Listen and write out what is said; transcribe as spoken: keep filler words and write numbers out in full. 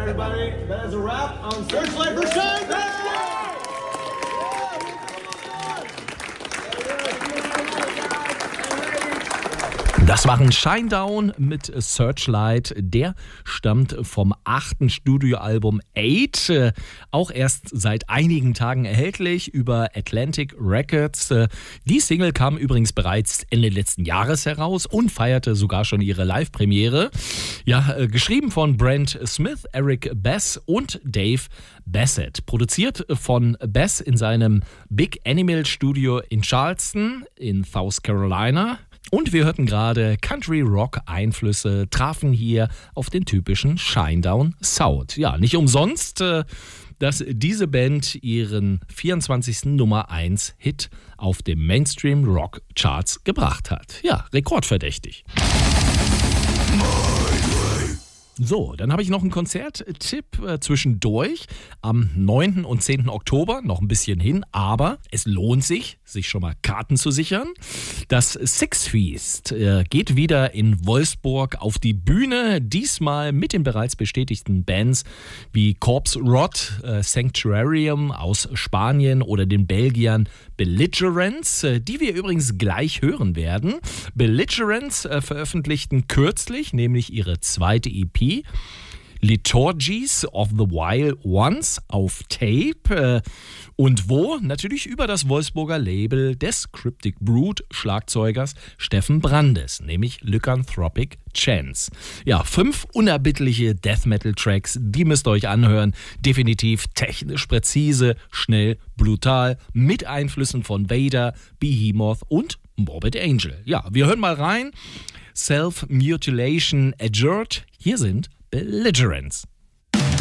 everybody. That is a wrap on Searchlight for Shinedown! Das waren Shinedown mit Searchlight. Der stammt vom achten Studioalbum Eight. Äh, auch erst seit einigen Tagen erhältlich über Atlantic Records. Äh, die Single kam übrigens bereits Ende letzten Jahres heraus und feierte sogar schon ihre Live-Premiere. Ja, äh, geschrieben von Brent Smith, Eric Bass und Dave Bassett. Produziert von Bass in seinem Big Animal Studio in Charleston in South Carolina. Und wir hörten gerade Country-Rock-Einflüsse, trafen hier auf den typischen Shinedown-Sound. Ja, nicht umsonst, äh, dass diese Band ihren vierundzwanzigsten Nummer eins Hit auf dem Mainstream-Rock-Charts gebracht hat. Ja, rekordverdächtig. So, dann habe ich noch einen Konzerttipp äh, zwischendurch am neunten und zehnten Oktober, noch ein bisschen hin, aber es lohnt sich, sich schon mal Karten zu sichern. Das Six Feast äh, geht wieder in Wolfsburg auf die Bühne, diesmal mit den bereits bestätigten Bands wie Corpse Rot, äh, Sanctuarium aus Spanien oder den Belgiern Belligerents, äh, die wir übrigens gleich hören werden. Belligerents äh, veröffentlichten kürzlich nämlich ihre zweite E P Liturgies of the Wild Ones auf Tape. Und wo? Natürlich über das Wolfsburger Label des Cryptic Brood Schlagzeugers Steffen Brandes, nämlich Lycanthropic Chance. Ja, fünf unerbittliche Death Metal Tracks, die müsst ihr euch anhören. Definitiv technisch präzise, schnell, brutal, mit Einflüssen von Vader, Behemoth und Morbid Angel. Ja, wir hören mal rein. Self-Mutilation Adjured. Hier sind Belligerents.